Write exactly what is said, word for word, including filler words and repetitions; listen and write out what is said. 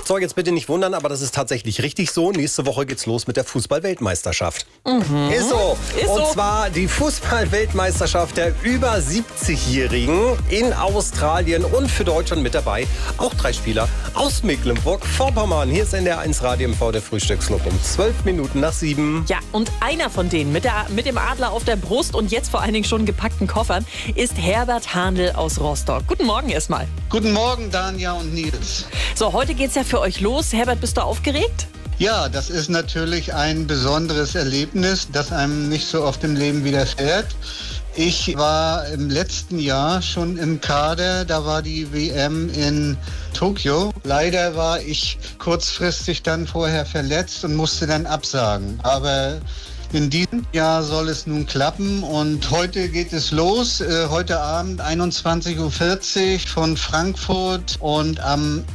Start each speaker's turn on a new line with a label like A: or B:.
A: So, jetzt bitte nicht wundern, aber das ist tatsächlich richtig so. Nächste Woche geht's los mit der Fußball-Weltmeisterschaft.
B: Mhm.
A: Ist so.
B: Ist
A: Und
B: so.
A: zwar die Fußball-Weltmeisterschaft der über siebzigjährigen in Australien und für Deutschland mit dabei. Auch drei Spieler aus Mecklenburg-Vorpommern. Hier ist N D R eins Radio M V, der Frühstücksclub um zwölf Minuten nach sieben.
B: Ja, und einer von denen mit, der, mit dem Adler auf der Brust und jetzt vor allen Dingen schon gepackten Koffern ist Herbert Handl aus Rostock. Guten Morgen erstmal.
C: Guten Morgen, Danja und Nils.
B: So, heute geht's ja für euch los. Herbert, bist du aufgeregt?
C: Ja, das ist natürlich ein besonderes Erlebnis, das einem nicht so oft im Leben widerfährt. Ich war im letzten Jahr schon im Kader, da war die W M in Tokio. Leider war ich kurzfristig dann vorher verletzt und musste dann absagen. Aber in diesem Jahr soll es nun klappen und heute geht es los. Äh, heute Abend einundzwanzig Uhr vierzig von Frankfurt und am